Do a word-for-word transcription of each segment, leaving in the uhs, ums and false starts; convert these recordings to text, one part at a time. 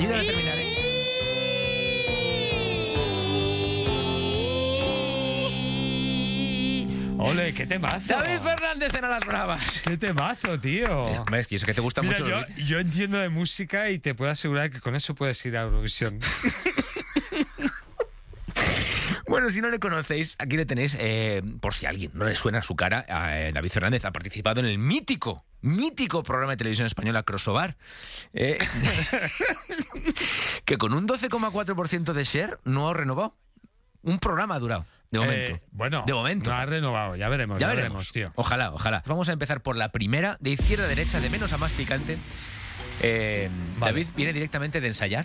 Ayúdame a terminar, ¿eh? Ole, qué temazo. David Fernández en A las Bravas. Qué temazo, tío. ¿Ves? Y eso que te gusta Mira, mucho. yo, yo entiendo de música y te puedo asegurar que con eso puedes ir a Eurovisión. Bueno, si no le conocéis, aquí le tenéis, eh, por si a alguien no le suena su cara, eh, David Fernández ha participado en el mítico, mítico programa de televisión española Crossover, eh, que con un doce coma cuatro por ciento de share no ha renovado. Un programa ha durado, de momento. Eh, bueno, de momento. no ha renovado, ya veremos, Ya, ya, veremos. veremos, tío. Ojalá, ojalá. Vamos a empezar por la primera, de izquierda a derecha, de menos a más picante. Eh, Vale. David viene directamente de ensayar.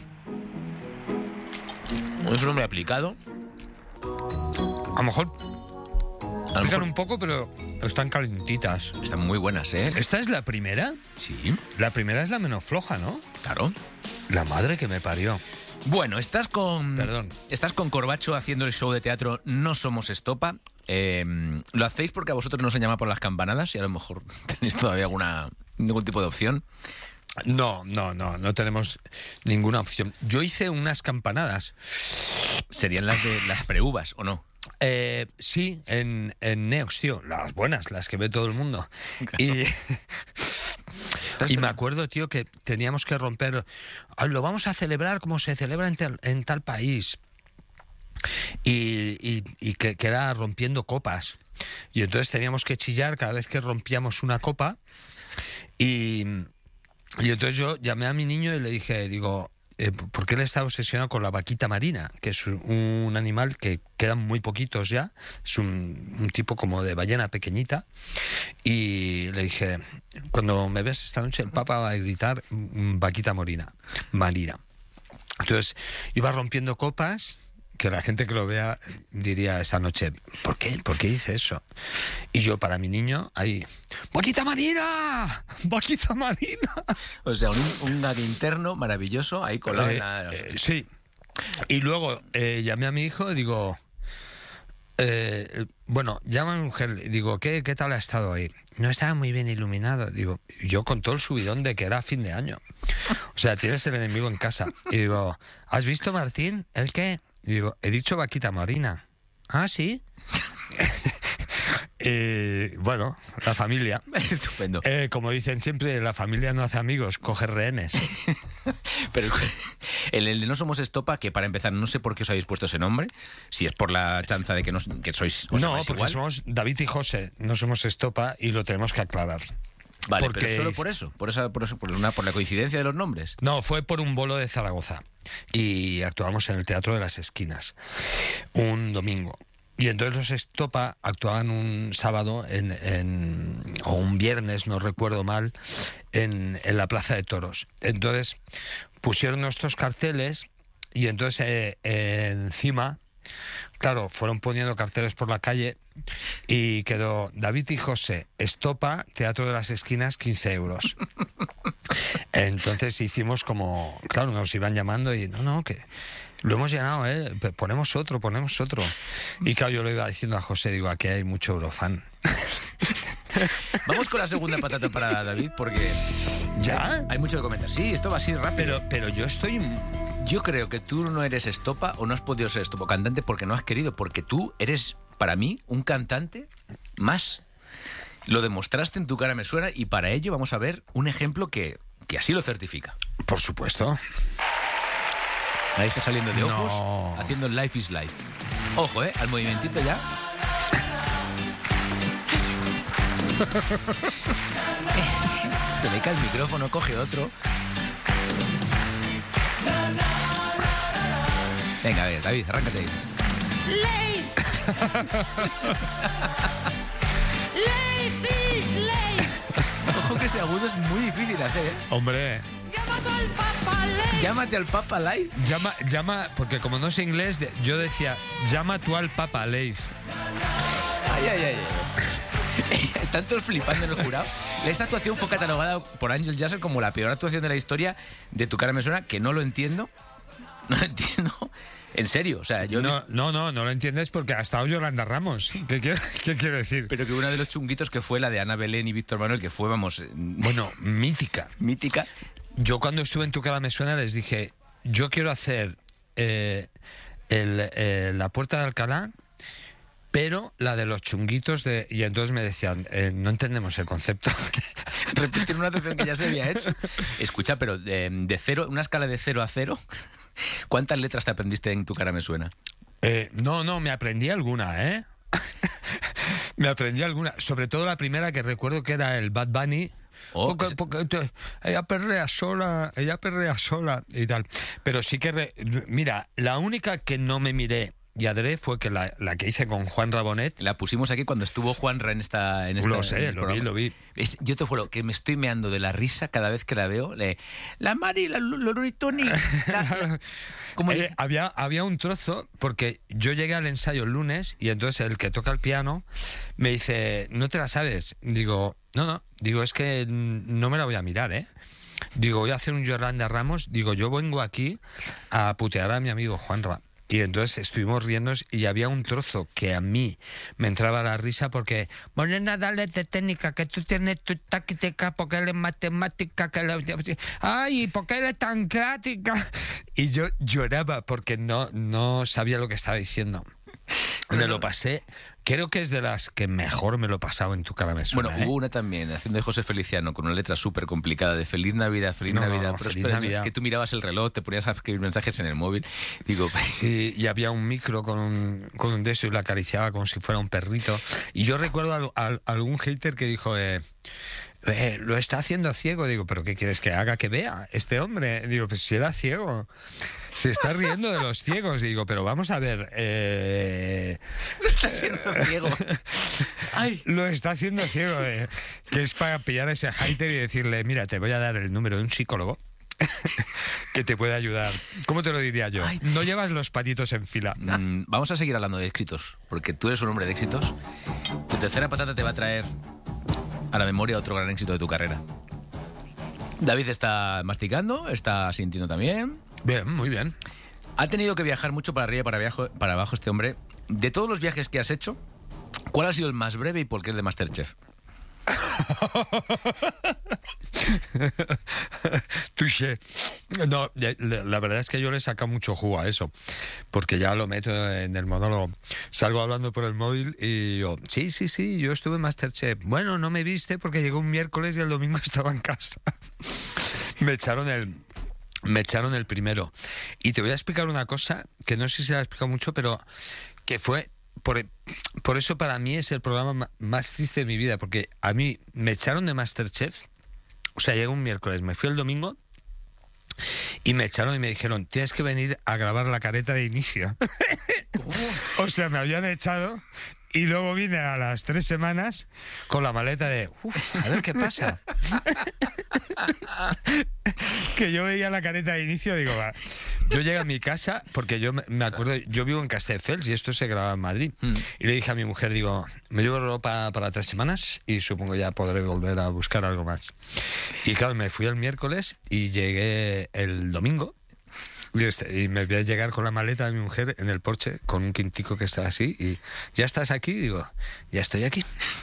Es un hombre aplicado. A lo mejor A lo pican mejor un poco, pero están calentitas. están muy buenas, ¿eh? ¿Esta es la primera? Sí, La primera es la menos floja, ¿no? claro. La madre que me parió. Bueno, estás con... Perdón. Estás con Corbacho haciendo el show de teatro No Somos Estopa. Eh, lo hacéis porque a vosotros no os han llamado por las campanadas y a lo mejor tenéis todavía alguna ningún tipo de opción. No, no, no, no tenemos ninguna opción. Yo hice unas campanadas. Serían las de las preuvas, ¿o no? Eh, sí, en, en Neox, tío. Las buenas, las que ve todo el mundo. Y, y me acuerdo, tío, que teníamos que romper... "Ah, lo vamos a celebrar como se celebra en tal, en tal país. Y, y, y que, que era rompiendo copas. Y entonces teníamos que chillar cada vez que rompíamos una copa. Y, y entonces yo llamé a mi niño y le dije, digo... Eh, porque él está obsesionado con la vaquita marina, que es un, un animal que quedan muy poquitos ya, es un, un tipo como de ballena pequeñita, y le dije, cuando me ves esta noche el Papa va a gritar mm, vaquita morina, marina. Entonces iba rompiendo copas, que la gente que lo vea diría esa noche, ¿por qué? ¿Por qué hice eso? Y yo para mi niño, ahí, ¡vaquita marina! ¡Vaquita marina! O sea, un, un gag interno maravilloso ahí colado en Eh, la... eh, sí. Y luego eh, llamé a mi hijo y digo, eh, bueno, llama a mi mujer y digo, ¿qué, ¿qué tal ha estado ahí? No estaba muy bien iluminado. Digo, yo con todo el subidón de que era fin de año. O sea, tienes el enemigo en casa. Y digo, ¿has visto, Martín? ¿El qué? Y digo, he dicho vaquita marina. Ah, ¿sí? Y bueno, la familia. Estupendo. Eh, como dicen siempre, la familia no hace amigos, coge rehenes. Pero el, el de No Somos Estopa, que para empezar no sé por qué os habéis puesto ese nombre, si es por la chanza de que, no, que sois... os No, llamáis porque igual. somos David y José, no somos Estopa y lo tenemos que aclarar. Vale, porque- pero solo por eso, por esa, por eso, por una, por la coincidencia de los nombres. No, fue por un bolo de Zaragoza y actuamos en el Teatro de las Esquinas un domingo. Y entonces los Estopa actuaban un sábado en, en- o un viernes, no recuerdo mal, en, en la Plaza de Toros. Entonces pusieron nuestros carteles y entonces eh, eh, encima, claro, fueron poniendo carteles por la calle y quedó David y José, Estopa, Teatro de las Esquinas, quince euros. Entonces hicimos como, claro, nos iban llamando y no, no, que lo hemos llenado, ¿eh? P- Ponemos otro, ponemos otro. Y claro, yo le iba diciendo a José, digo, aquí hay mucho eurofan. Vamos con la segunda patata para David, porque ¿Ya? hay mucho que comentar. Sí, esto va así rápido. Pero, pero yo estoy... Yo creo que tú no eres Estopa o no has podido ser Estopa cantante porque no has querido, porque tú eres, para mí, un cantante más. Lo demostraste en Tu cara me suena y para ello vamos a ver un ejemplo que, que así lo certifica. Por supuesto. Ahí está saliendo de No. Opus, haciendo Life is Life. Ojo, ¿eh? Al movimentito ya. Se le cae el micrófono, coge otro. Venga, a ver, David, arráncate ahí. Late. Late is late. Ojo que ese agudo es muy difícil de hacer, ¿eh? Hombre, Llamado al Papa Late. Llámate al Papa Live. llama, llama, porque como no sé inglés, de- yo decía, llama tú al Papa Leif. Ay, ay, ay, ay. Están todos flipando en el jurado. Esta actuación fue catalogada por Ángel Yasser como la peor actuación de la historia de Tu cara me suena, que no lo entiendo. No lo entiendo. En serio, o sea, yo he No, visto- no, no, no lo entiendes porque ha estado Yolanda Ramos. ¿Qué quiero, qué quiero decir? pero que uno de los chunguitos que fue la de Ana Belén y Víctor Manuel, que fue, vamos, Bueno, mítica. mítica. Yo cuando estuve en Tu cara me suena les dije, yo quiero hacer eh, el, eh, la Puerta de Alcalá, pero la de los chunguitos de... Y entonces me decían, eh, no entendemos el concepto. Repetir una atención que ya se había hecho. Escucha, pero de, de cero, una escala de cero a cero, ¿cuántas letras te aprendiste en Tu cara me suena? Eh, no, no, me aprendí alguna, ¿eh? Me aprendí alguna. Sobre todo la primera, que recuerdo que era el Bad Bunny. Oh, porque, porque te- ella perrea sola, ella perrea sola y tal. Pero sí que... re- mira, la única que no me miré y adré fue que la, la que hice con Juan Rabonet. La pusimos aquí cuando estuvo Juanra en esta... En esta Lo sé, en el lo vi, programa. lo vi. Es- yo te juro que me estoy meando de la risa cada vez que la veo. Le, la Mari, la Loroni Tony. la- la- como Eh, había, había un trozo, porque yo llegué al ensayo el lunes y entonces el que toca el piano me dice, ¿no te la sabes? Digo, no, no, digo, es que mm, no me la voy a mirar, ¿eh? Digo, voy a hacer un Yolanda Ramos. Digo, yo vengo aquí a putear a mi amigo Juanra. Y entonces estuvimos riéndonos y había un trozo que a mí me entraba la risa porque, Morena, dale de técnica, que tú tienes tu táctica, porque él es matemática, que la... ay, porque él es tan crática. Y yo lloraba porque no, no sabía lo que estaba diciendo. Me lo pasé, creo que es de las que mejor me lo he pasado en Tu cara me suena. Bueno, ¿eh? hubo una también, haciendo de José Feliciano, con una letra súper complicada de Feliz Navidad, Feliz No, Navidad, no, Feliz próspero año. Navidad. Es que tú mirabas el reloj, te ponías a escribir mensajes en el móvil. Digo, Sí, y había un micro con un, con un de eso y lo acariciaba como si fuera un perrito. Y yo recuerdo a, a- a algún hater que dijo, eh, eh, lo está haciendo ciego. Digo, ¿pero qué quieres que haga que vea este hombre? Digo, pues si era ciego. Se está riendo de los ciegos. Digo, pero vamos a ver. Eh, lo está haciendo ciego. Ay. lo está haciendo ciego. eh, que es para pillar a ese hater y decirle, mira, te voy a dar el número de un psicólogo que te puede ayudar. ¿Cómo te lo diría yo? Ay. No llevas los patitos en fila. Mm, vamos a seguir hablando de éxitos, porque tú eres un hombre de éxitos. Tu tercera patata te va a traer a la memoria otro gran éxito de tu carrera. David está masticando, está sintiendo también. Bien, muy bien. Ha tenido que viajar mucho para arriba y para, viajo- para abajo este hombre. De todos los viajes que has hecho, ¿cuál ha sido el más breve y por qué el de MasterChef? Touché. No, ya- la la verdad es que yo le saca mucho jugo a eso, porque ya lo meto en el monólogo. Salgo hablando por el móvil y yo, sí, sí, sí, yo estuve en MasterChef. Bueno, no me viste porque llegó un miércoles y el domingo estaba en casa. Me echaron el... Me echaron el primero. Y te voy a explicar una cosa que no sé si la he explicado mucho, pero que fue... Por, por eso para mí es el programa ma- más triste de mi vida, porque a mí me echaron de MasterChef. O sea, llegué un miércoles, me fui el domingo y me echaron y me dijeron, tienes que venir a grabar la careta de inicio. O sea, me habían echado y luego vine a las tres semanas con la maleta de, uff, a ver qué pasa. Que yo veía la careta de inicio y digo, va. Yo llegué a mi casa, porque yo me me acuerdo, yo vivo en Castelldefels y esto se graba en Madrid. Mm. Y le dije a mi mujer, digo, me llevo ropa para tres semanas y supongo ya podré volver a buscar algo más. Y claro, me fui el miércoles y llegué el domingo. Y, este- y me voy a llegar con la maleta de mi mujer en el porche con un quintico que está así y ¿ya estás aquí? Digo, ya estoy aquí.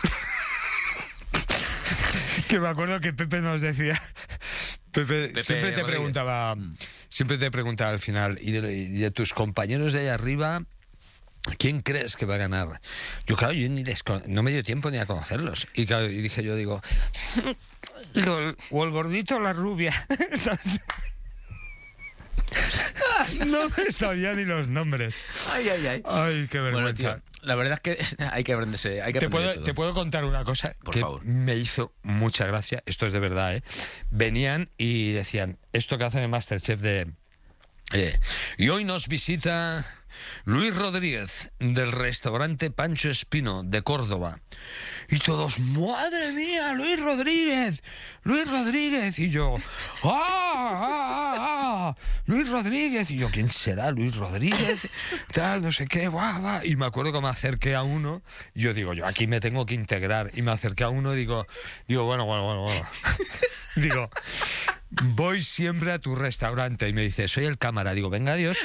Que me acuerdo que Pepe nos decía, Pepe, Pepe siempre te Rodríguez. preguntaba, siempre te preguntaba al final, y de, y de tus compañeros de ahí arriba, ¿quién crees que va a ganar? Yo, claro, yo ni les, con- no me dio tiempo ni a conocerlos. Y claro, y dije yo, digo, "Lo- o el gordito o la rubia". ¿Sabes? No me sabía ni los nombres. Ay, ay, ay. Ay, qué Bueno, vergüenza. tío, la verdad es que hay que aprenderse. Hay que Te aprender puedo, de todo. te puedo contar una cosa Por que favor. me hizo mucha gracia. Esto es de verdad, ¿eh? Venían y decían, esto que hacen en Masterchef de... eh, y hoy nos visita Luis Rodríguez, del restaurante Pancho Espino, de Córdoba. Y todos, ¡madre mía, Luis Rodríguez! ¡Luis Rodríguez! Y yo, ¡ah, ah, ah! ¡Luis Rodríguez! Y yo, ¿quién será Luis Rodríguez? Tal, no sé qué, guau, guau. Y me acuerdo que me acerqué a uno, y yo digo, yo aquí me tengo que integrar. Y me acerqué a uno y digo, digo, bueno, bueno, bueno, bueno. Digo, voy siempre a tu restaurante. Y me dice, soy el cámara. Digo, venga, adiós.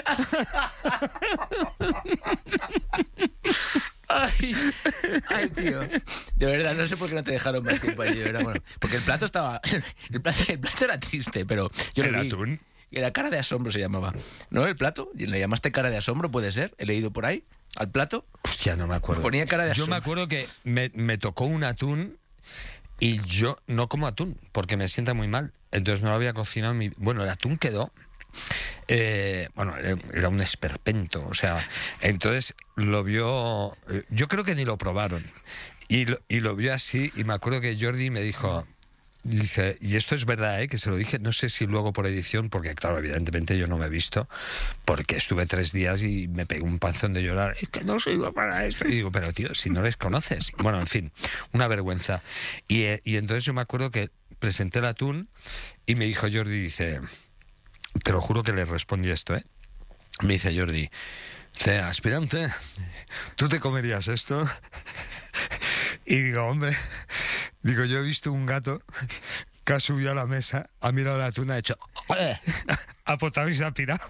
Ay, ay, tío. De verdad, no sé por qué no te dejaron más tiempo allí, de verdad. Bueno, porque el plato estaba. El plato, el plato era triste, pero yo lo ¿El vi. atún? Era cara de asombro se llamaba. ¿No? El plato. ¿Y le llamaste cara de asombro? ¿Puede ser? He leído por ahí. ¿Al plato? Hostia, no me acuerdo. Ponía cara de Yo asombro. me acuerdo que me, me tocó un atún y yo no como atún porque me sienta muy mal. Entonces no lo había cocinado en mi... Bueno, el atún quedó... Eh, bueno, era un esperpento, o sea, entonces lo vio, yo creo que ni lo probaron, y lo, y lo vio así, y me acuerdo que Jordi me dijo, dice, y esto es verdad, ¿eh? Que se lo dije, no sé si luego por edición, porque claro, evidentemente yo no me he visto, porque estuve tres días y me pegué un panzón de llorar, es que no sirvo para esto, y digo, pero tío, si no les conoces, bueno, en fin, una vergüenza, y, y entonces yo me acuerdo que presenté el atún, y me dijo Jordi, dice... Te lo juro que le respondí esto, ¿eh? Me dice Jordi, dice, aspirante, ¿tú te comerías esto? Y digo, hombre, digo, yo he visto un gato que ha subido a la mesa, ha mirado la tuna, ha hecho, ha potado y se ha pirado.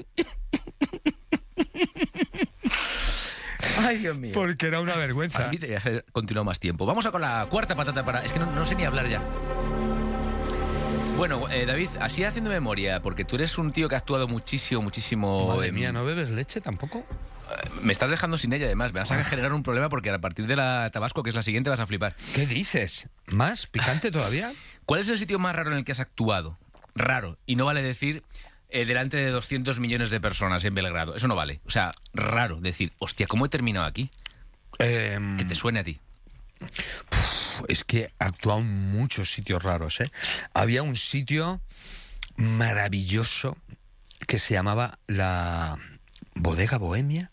Ay, Dios mío. Porque era una vergüenza. A mí te haber continuado más tiempo. Vamos a con la cuarta patata para... Es que no, no sé ni hablar ya. Bueno, eh, David, así haciendo memoria, porque tú eres un tío que ha actuado muchísimo, muchísimo... Madre en- mía, ¿no bebes leche tampoco? Me estás dejando sin ella, además. Me vas a generar un problema porque a partir de la Tabasco, que es la siguiente, vas a flipar. ¿Qué dices? ¿Más picante todavía? ¿Cuál es el sitio más raro en el que has actuado? Raro. Y no vale decir eh, delante de doscientos millones de personas en Belgrado. Eso no vale. O sea, raro. Decir, hostia, ¿cómo he terminado aquí? Eh, Que te suene a ti. Es que he actuado en muchos sitios raros, ¿eh? Había un sitio maravilloso que se llamaba la Bodega Bohemia.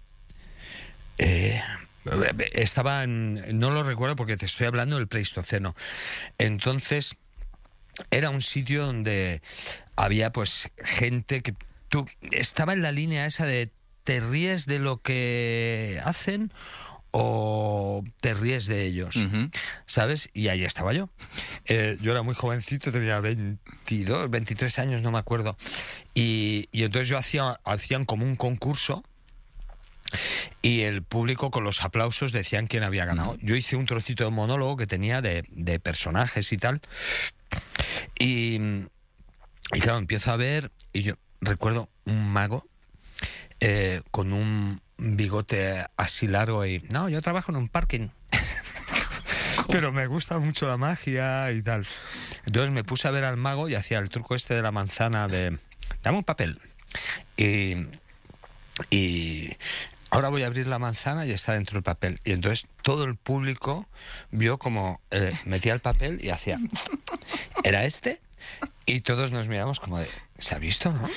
Eh, estaba en... No lo recuerdo porque te estoy hablando del Pleistoceno. Entonces, era un sitio donde había pues gente que... Tú, estaba en la línea esa de te ríes de lo que hacen o te ríes de ellos, Ujú. ¿sabes? Y ahí estaba yo. Eh, yo era muy jovencito, tenía veintidós, veintitrés años, no me acuerdo. Y, y entonces yo hacía, hacían como un concurso y el público con los aplausos decían quién había ganado. Yo hice un trocito de monólogo que tenía de, de personajes y tal. Y, y claro, empiezo a ver y yo recuerdo un mago eh, con un bigote así largo y... No, yo trabajo en un parking. Pero me gusta mucho la magia y tal. Entonces me puse a ver al mago y hacía el truco este de la manzana de... Dame un papel. Y... Y... Ahora voy a abrir la manzana y está dentro el papel. Y entonces todo el público vio como eh, metía el papel y hacía... ¿Era este? Y todos nos miramos como de... ¿Se ha visto, no?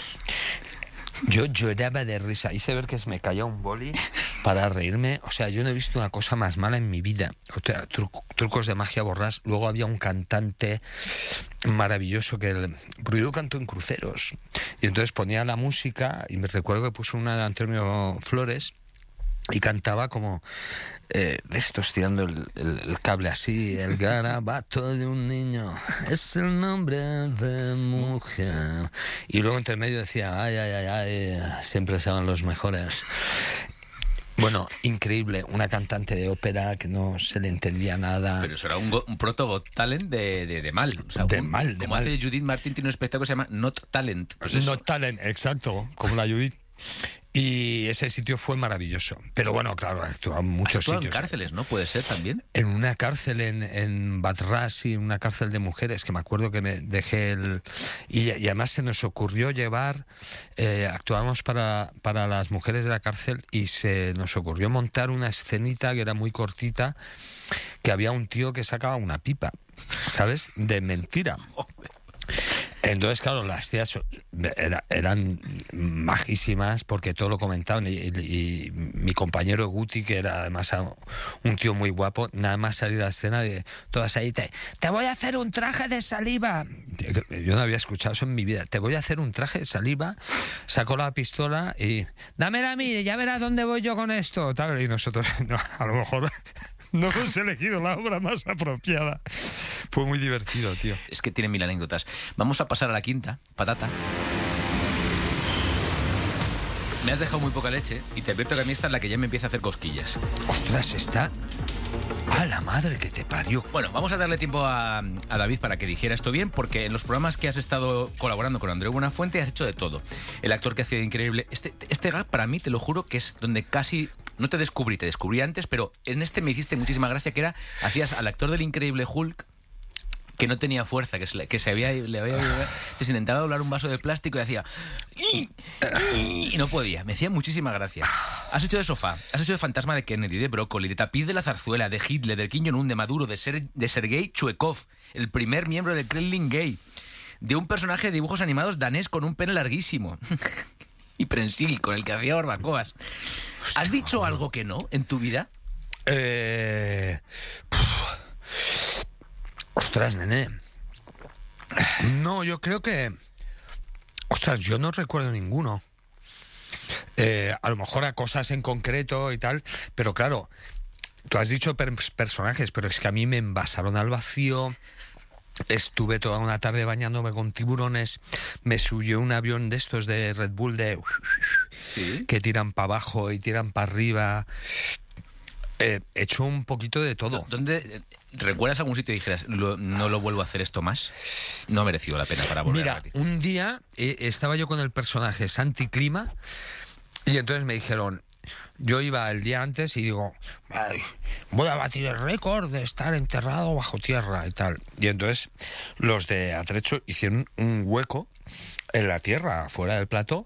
Yo lloraba de risa. Hice ver que se me caía un boli para reírme. O sea, yo no he visto una cosa más mala en mi vida. O sea, tru- trucos de magia borrás. Luego había un cantante maravilloso que... El, pero yo canto en cruceros. Y entonces ponía la música y me recuerdo que puso una de Antonio Flores y cantaba como... Eh, de estos tirando el, el, el cable así, el garabato de un niño es el nombre de mujer. Y luego entre medio decía, ay, ay, ay, ay, siempre sean los mejores. Bueno, increíble, una cantante de ópera que no se le entendía nada. Pero eso era un, go- un proto Got Talent de, de, de mal. O sea, De un- mal, de como mal. hace Judith Martin, tiene un espectáculo que se llama Not Talent. Pues eso. No talent, exacto, como la Judith. Y ese sitio fue maravilloso. Pero bueno, claro, actuaba en Has muchos actuado en sitios. cárceles, ¿no? Puede ser también. En una cárcel en, en Batrasi, una cárcel de mujeres, que me acuerdo que me dejé el... Y, y además se nos ocurrió llevar, eh, actuamos para, para las mujeres de la cárcel y se nos ocurrió montar una escenita que era muy cortita, que había un tío que sacaba una pipa, ¿sabes? De mentira. Entonces, claro, las tías era, eran majísimas porque todo lo comentaban y, y, y mi compañero Guti, que era además un tío muy guapo, nada más salir a la escena de todas ahí, te, te voy a hacer un traje de saliva. Yo no había escuchado eso en mi vida. Te voy a hacer un traje de saliva. Sacó la pistola y dámela a mí, ya verás dónde voy yo con esto. Tal, y nosotros, no, a lo mejor no hemos elegido la obra más apropiada. Fue muy divertido, tío. Es que tiene mil anécdotas. Vamos a pasar a la quinta, patata. Me has dejado muy poca leche y te advierto que a mí esta es la que ya me empieza a hacer cosquillas. Ostras, está ¡A la madre que te parió! Bueno, vamos a darle tiempo a, a David para que dijera esto bien, porque en los programas que has estado colaborando con Andreu Buenafuente has hecho de todo. El actor que hacía de Increíble... Este, este gag, para mí, te lo juro, que es donde casi... No te descubrí, te descubrí antes, pero en este me hiciste muchísima gracia, que era... Hacías al actor del Increíble Hulk, que no tenía fuerza, que se, le, que se había... Le había entonces intentaba doblar un vaso de plástico y hacía... Y no podía. Me hacía muchísima gracia. Has hecho de Sofá, has hecho de Fantasma de Kennedy, de Brócoli, de Tapiz de la Zarzuela, de Hitler, del Kim Jong-un, de Maduro, de, Ser, de Sergei Chuekov, el primer miembro del Kremlin gay, de un personaje de dibujos animados danés con un pene larguísimo y prensil, con el que hacía barbacoas. ¿Has dicho algo que no en tu vida? Eh... Ostras, nene. No, yo creo que... Ostras, yo no recuerdo ninguno. Eh, a lo mejor a cosas en concreto y tal, pero claro, tú has dicho per personajes, pero es que a mí me envasaron al vacío, estuve toda una tarde bañándome con tiburones, me subió un avión de estos de Red Bull de ¿sí? que tiran para abajo y tiran para arriba. Eh, he hecho un poquito de todo. ¿Dónde recuerdas algún sitio y dijeras, lo, no lo vuelvo a hacer esto más? No ha merecido la pena para volver Mira, a repetir. un día eh, estaba yo con el personaje Santi Clima y entonces me dijeron, yo iba el día antes y digo, ay, voy a batir el récord de estar enterrado bajo tierra y tal. Y entonces los de Atrecho hicieron un hueco en la tierra, fuera del plató,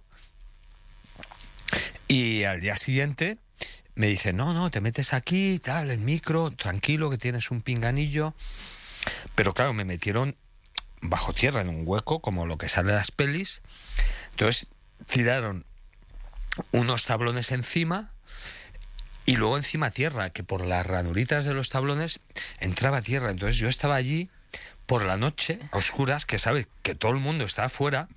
y al día siguiente me dice, no, no, te metes aquí, tal, el micro, tranquilo, que tienes un pinganillo. Pero claro, me metieron bajo tierra en un hueco, como lo que sale de las pelis. Entonces tiraron unos tablones encima y luego encima tierra, que por las ranuritas de los tablones entraba tierra. Entonces yo estaba allí por la noche, a oscuras, que sabes que todo el mundo está afuera.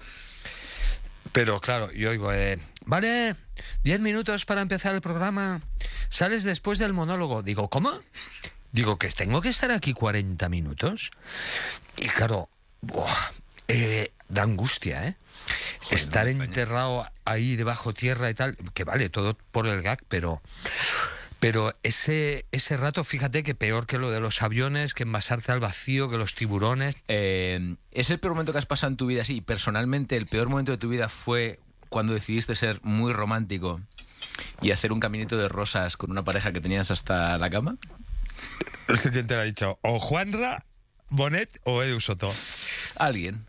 Pero claro, yo digo, eh, vale, diez minutos para empezar el programa, sales después del monólogo. Digo, ¿cómo? Digo, que tengo que estar aquí cuarenta minutos. Y claro, buah, eh, da angustia, ¿eh? Joder, estar no enterrado ahí debajo tierra y tal, que vale, todo por el gag, pero... Pero ese, ese rato, fíjate que peor que lo de los aviones, que envasarte al vacío, que los tiburones. Eh, ¿Es el peor momento que has pasado en tu vida? Sí, personalmente el peor momento de tu vida fue cuando decidiste ser muy romántico y hacer un caminito de rosas con una pareja que tenías hasta la cama. No sé quién te lo ha dicho, o Juanra, Bonet o Edu Soto. Alguien.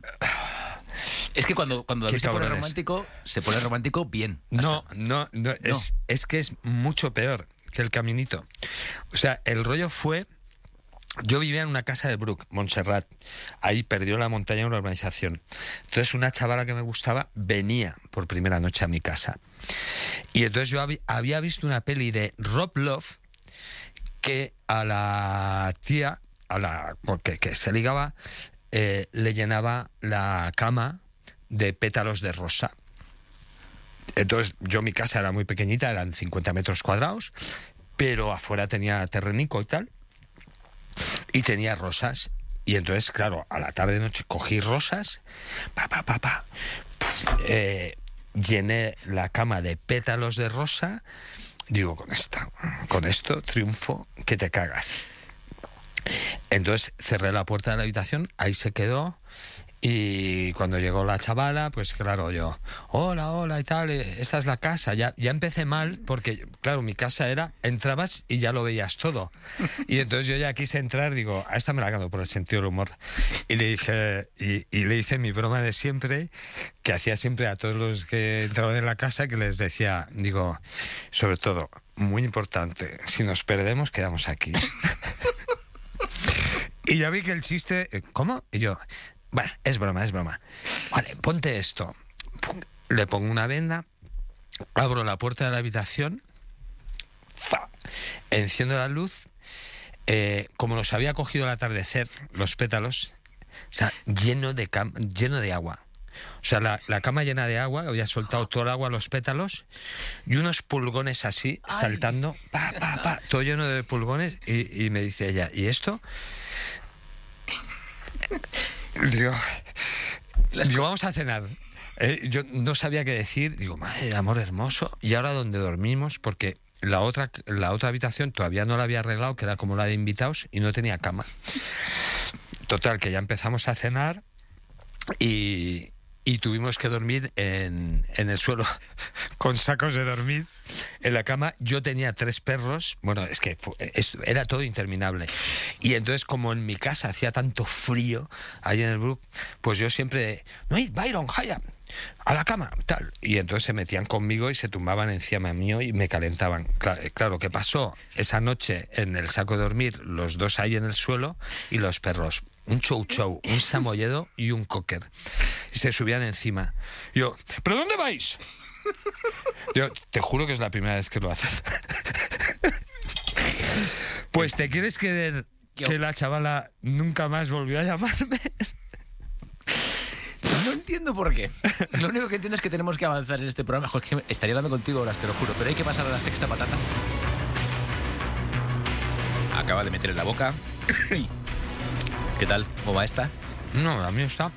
Es que cuando, cuando David se pone romántico, se pone romántico bien. No, no, no, no. Es, es que es mucho peor que el caminito. O sea, el rollo fue... Yo vivía en una casa de Bruc, Montserrat. Ahí perdió la montaña una urbanización. Entonces una chavala que me gustaba venía por primera noche a mi casa. Y entonces yo hab- había visto una peli de Rob Love que a la tía, a la que, que se ligaba, eh, le llenaba la cama de pétalos de rosa. Entonces yo, mi casa era muy pequeñita, eran cincuenta metros cuadrados, pero afuera tenía terrenico y tal, y tenía rosas. Y entonces, claro, a la tarde noche cogí rosas, pa, pa, pa, pa, eh, llené la cama de pétalos de rosa. Digo, con esta, con esto triunfo que te cagas. Entonces cerré la puerta de la habitación, ahí se quedó. Y cuando llegó la chavala, pues claro, yo, hola, hola y tal, esta es la casa. Ya, ya empecé mal porque, claro, mi casa era, entrabas y ya lo veías todo. Y entonces yo ya quise entrar, digo, a esta me la gano por el sentido del humor. Y le dije, y, y le hice mi broma de siempre, que hacía siempre a todos los que entraban en la casa, que les decía, digo, sobre todo, muy importante, si nos perdemos, quedamos aquí. Y ya vi que el chiste, ¿cómo? Y yo... Bueno, es broma, es broma. Vale, ponte esto. Le pongo una venda, abro la puerta de la habitación, ¡fa! Enciendo la luz, eh, como los había cogido al atardecer, los pétalos, o sea, lleno de, cam lleno de agua. O sea, la, la cama llena de agua, había soltado todo el agua a los pétalos, y unos pulgones así, ¡ay! Saltando, pa, pa, pa, todo lleno de pulgones, y, y me dice ella, ¿y esto? Digo, digo, vamos a cenar. Eh, yo no sabía qué decir. Digo, madre, amor hermoso. ¿Y ahora dónde dormimos? Porque la otra, la otra habitación todavía no la había arreglado, que era como la de invitados, y no tenía cama. Total, que ya empezamos a cenar y, y tuvimos que dormir en, en el suelo con sacos de dormir en la cama. Yo tenía tres perros, bueno, es que fue, es, era todo interminable. Y entonces, como en mi casa hacía tanto frío ahí en el Brook, pues yo siempre, no, Byron, Haya, a la cama, tal. Y entonces se metían conmigo y se tumbaban encima mío y me calentaban. Claro, claro, ¿qué pasó? Esa noche en el saco de dormir, los dos ahí en el suelo y los perros. Un chow chow, un samoyedo y un cocker. Y se subían encima. Yo, ¿pero dónde vais? Yo, te juro que es la primera vez que lo haces. Pues, ¿te quieres creer que la chavala nunca más volvió a llamarme? No entiendo por qué. Lo único que entiendo es que tenemos que avanzar en este programa. Joder, es que estaría hablando contigo horas, te lo juro. Pero hay que pasar a la sexta patata. Acaba de meter en la boca. ¿Qué tal? ¿Cómo va esta? No, a mí está.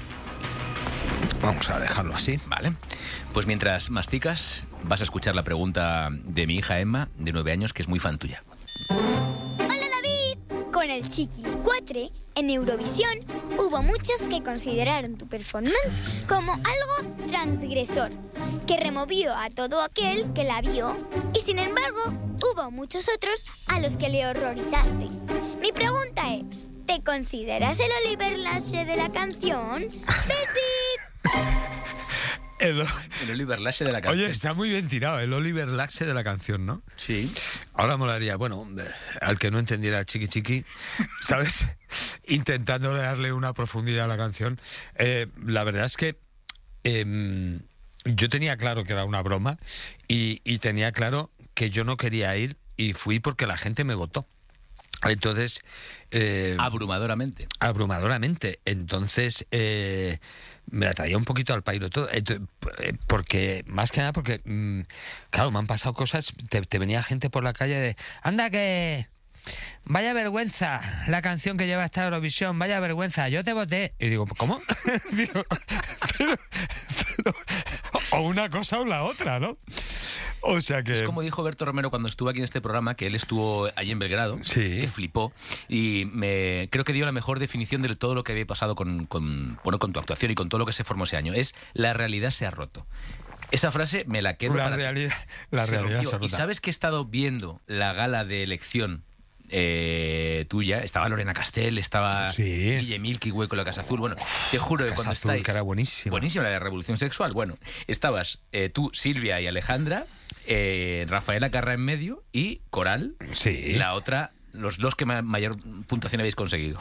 Vamos a dejarlo así. Vale. Pues mientras masticas, vas a escuchar la pregunta de mi hija Emma, de nueve años, que es muy fan tuya. Hola David. Con el Chiquilicuatre, en Eurovisión, hubo muchos que consideraron tu performance como algo transgresor, que removió a todo aquel que la vio, y sin embargo, hubo muchos otros a los que le horrorizaste. Mi pregunta es, ¿te consideras el Oliver Lache de la canción? ¡Besis! El, El Oliver Lache de la canción. Oye, está muy bien tirado, el Oliver Lache de la canción, ¿no? Sí. Ahora molaría, bueno, al que no entendiera Chiqui Chiqui, ¿sabes? Intentando darle una profundidad a la canción. Eh, la verdad es que eh, yo tenía claro que era una broma y, y tenía claro que yo no quería ir y fui porque la gente me votó. Entonces... Eh, abrumadoramente. Abrumadoramente. Entonces, eh, me la traía un poquito al pairo todo. Entonces, porque, más que nada porque, mmm, claro, me han pasado cosas, te, te venía gente por la calle de, anda que... Vaya vergüenza la canción que lleva esta Eurovisión, vaya vergüenza, yo te voté. Y digo, ¿cómo? Digo, pero, pero, o una cosa o la otra, ¿no? O sea que... Es como dijo Berto Romero cuando estuvo aquí en este programa, que él estuvo allí en Belgrado, sí, que flipó, y me creo que dio la mejor definición de todo lo que había pasado con, con, bueno, con tu actuación y con todo lo que se formó ese año. Es, la realidad se ha roto. Esa frase me la quedo La para... realidad, la se realidad rompió. se ha roto. Y sabes que he estado viendo la gala de elección eh, tuya, estaba Lorena Castell, estaba sí, Guille Milky Way con la Casa Azul. Bueno, te juro que Casa cuando Azul, estáis... que era buenísima. Buenísima, la de Revolución Sexual. Bueno, estabas eh, tú, Silvia y Alejandra, eh, Rafaela Carrà en medio y Coral, sí, la otra, los dos que ma- mayor puntuación habéis conseguido.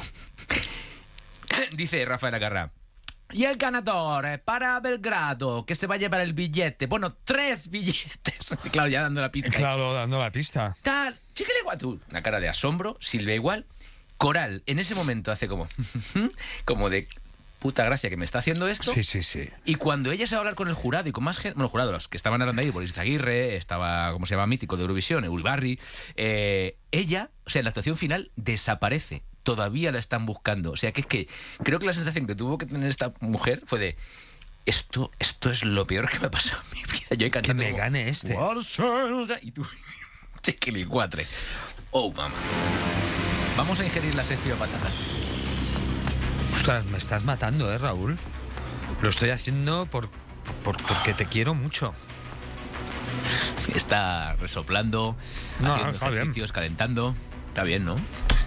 Dice Rafaela Carrà: y el ganador para Belgrado, que se va a llevar el billete. Bueno, tres billetes. Claro, ya dando la pista. Claro, dando la pista. Tal, Chiquilicuatre. Una cara de asombro, Silvia igual. Coral, en ese momento hace como... como de... puta gracia que me está haciendo esto. Sí, sí, sí. Y cuando ella se va a hablar con el jurado y con más gente, bueno, el jurado, los que estaban hablando ahí, Boris Aguirre, estaba, ¿cómo se llama? Mítico de Eurovisión, Uribarri, eh, ella, o sea, en la actuación final desaparece. Todavía la están buscando. O sea, que es que creo que la sensación que tuvo que tener esta mujer fue de, esto, esto es lo peor que me ha pasado en mi vida. Yo he cantado Que me como, gane este. y tú, Chiquilicuatre. Oh, mamá. Vamos a ingerir la sección de patatas. Ostras, me estás matando, ¿eh, Raúl? Lo estoy haciendo por, por, porque te quiero mucho. Está resoplando, No, haciendo está bien. ejercicios, calentando. Está bien, ¿no?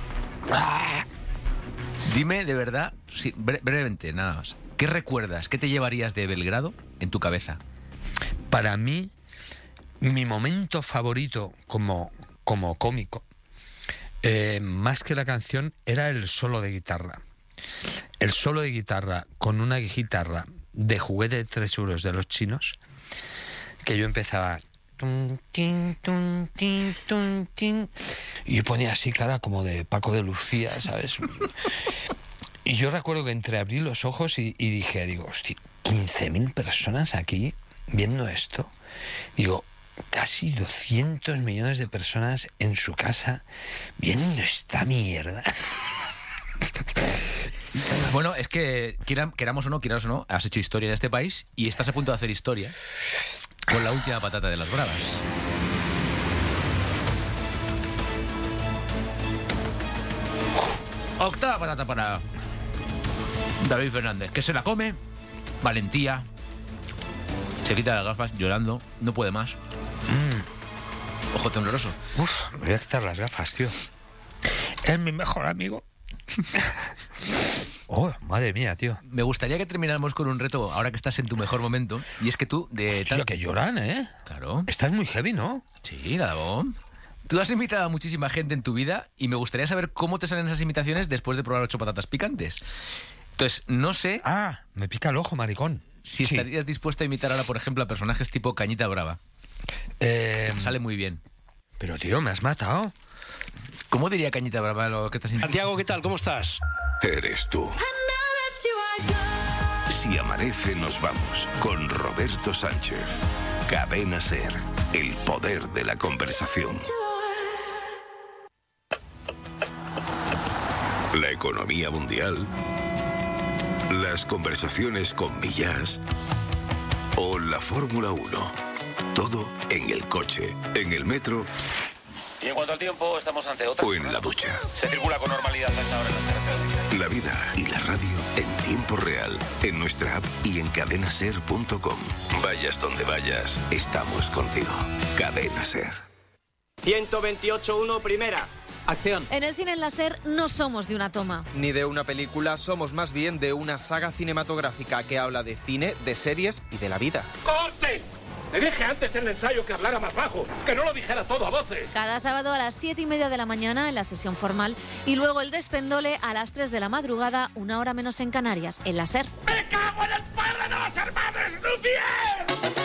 Dime, de verdad, sí, bre- brevemente, nada más. ¿Qué recuerdas? ¿Qué te llevarías de Belgrado en tu cabeza? Para mí, mi momento favorito como, como cómico, eh, más que la canción, era el solo de guitarra. El solo de guitarra con una guitarra de juguete de tres euros de los chinos, que yo empezaba... Tun, tin, tun, tin, tun, tin, y yo ponía así cara como de Paco de Lucía, ¿sabes? Y yo recuerdo que entreabrí los ojos y, y dije, digo, hostia, quince mil personas aquí viendo esto. Digo, casi doscientos millones de personas en su casa viendo esta mierda. Bueno, es que quieran- queramos o no, quieras o no, has hecho historia en este país y estás a punto de hacer historia con la última patata de las bravas. Octava patata para David Fernández, que se la come, valentía, se quita las gafas llorando, no puede más. Mm. Ojo tembloroso. Uf, me voy a quitar las gafas, tío. Es mi mejor amigo. Oh, madre mía, tío. Me gustaría que termináramos con un reto ahora que estás en tu mejor momento. Y es que tú de Hostia, que lloran, ¿eh? Claro. Estás muy heavy, ¿no? Sí, Davo. Tú has invitado a muchísima gente en tu vida y me gustaría saber cómo te salen esas imitaciones después de probar ocho patatas picantes. Entonces, no sé Ah, me pica el ojo, maricón. si Sí. estarías dispuesto a imitar ahora, por ejemplo, a personajes tipo Cañita Brava. Eh, Sale muy bien. pero, tío, me has matado. ¿Cómo diría Cañita Brava lo que estás imitando? Santiago, ¿qué tal? ¿Cómo estás? Eres tú. Si amanece, nos vamos. Con Roberto Sánchez. Cadena Ser. El poder de la conversación. La economía mundial. Las conversaciones con Millás. O la Fórmula uno. Todo en el coche, en el metro Y en cuanto al tiempo, estamos ante otra. o en la ducha. Se circula con normalidad a esta hora en las carreteras. La vida y la radio en tiempo real, en nuestra app y en cadena ser punto com. Vayas donde vayas, estamos contigo. Cadena Ser. ciento veintiocho punto uno, primera. Acción. En el cine en láser no somos de una toma. Ni de una película, somos más bien de una saga cinematográfica que habla de cine, de series y de la vida. ¡Corte! Le dije antes en el ensayo que hablara más bajo, que no lo dijera todo a voces. Cada sábado a las siete y media de la mañana en la sesión formal y luego el despendole a las tres de la madrugada, una hora menos en Canarias, en láser. ¡Me cago en el padre de los hermanos Lumière!